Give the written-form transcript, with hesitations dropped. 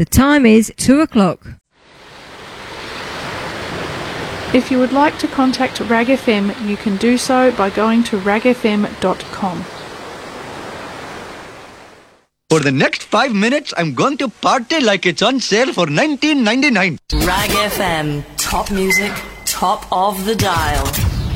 The time is 2 o'clock. If you would like to contact RAG FM, you can do so by going to ragfm.com. For the next 5 minutes, I'm going to party like it's on sale for $19.99. RAG FM, top music, top of the dial.